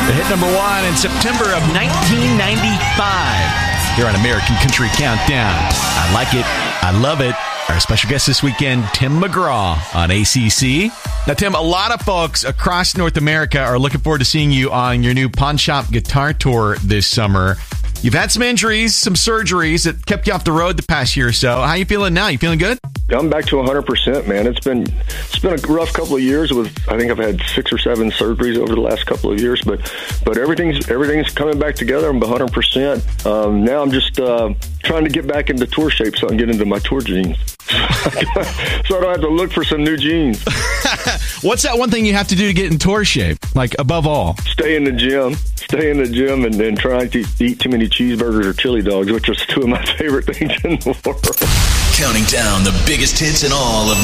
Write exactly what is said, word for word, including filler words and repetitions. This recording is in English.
The hit number one in September of nineteen ninety-five here on American Country Countdown. I like it. I love it. Our special guest this weekend, Tim McGraw on A C C. Now, Tim, a lot of folks across North America are looking forward to seeing you on your new Pawn Shop Guitar Tour this summer. You've had some injuries, some surgeries that kept you off the road the past year or so. How you feeling now? You feeling good? I'm back to one hundred percent, man. It's been it's been a rough couple of years. With I think I've had six or seven surgeries over the last couple of years, but but everything's everything's coming back together. I'm one hundred percent. Um, now I'm just uh, trying to get back into tour shape so I can get into my tour jeans. So I don't have to look for some new jeans. What's that one thing you have to do to get in tour shape? Like, above all? Stay in the gym. Stay in the gym and, and try not to eat too many cheeseburgers or chili dogs, which are two of my favorite things in the world. Counting down the biggest hits in all of